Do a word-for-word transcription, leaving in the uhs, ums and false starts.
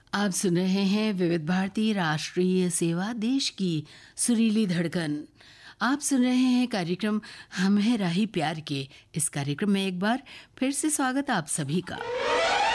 आप सुन रहे हैं विविध भारती राष्ट्रीय सेवा, देश की सुरीली धड़कन। आप सुन रहे हैं कार्यक्रम हम है राही प्यार के। इस कार्यक्रम में एक बार फिर से स्वागत आप सभी का।